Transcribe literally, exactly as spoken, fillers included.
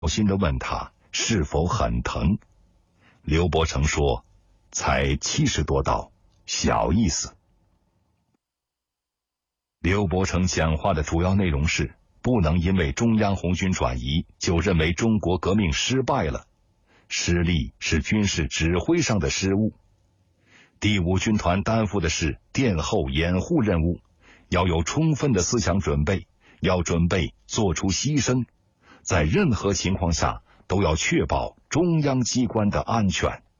心地问他是否很疼。刘伯承说：“才七十多刀，小意思。”刘伯承讲话的主要内容是，不能因为中央红军转移就认为中国革命失败了，失利是军事指挥上的失误。第五军团担负的是殿后掩护任务，要有充分的思想准备，要准备做出牺牲，在任何情况下都要确保中央机关的安全。